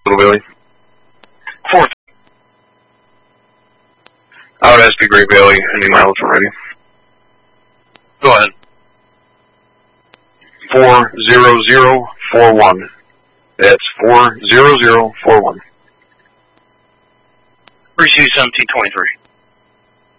Little Bailey. 4th. I would ask the Great Bailey, any mileage already. Go ahead. 40041. That's 40041. Receive 1723.